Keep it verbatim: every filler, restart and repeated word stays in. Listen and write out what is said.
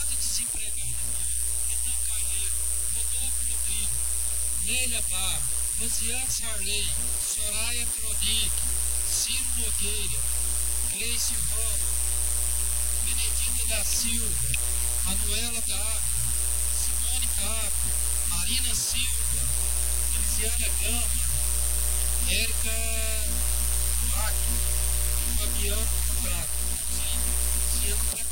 outra desempregada aqui, Renan Carneiro, Rodolfo Rodrigo, Neila Bar, Rosiane Sarley, Soraya Tronic, Ciro Nogueira, Gleice Ramos, Benedita da Silva, Manuela da Ávila, Simone Cabo, Marina Silva, Elisiana Gama, Érica Wagner e Fabiano Caprato. Sim, Luciano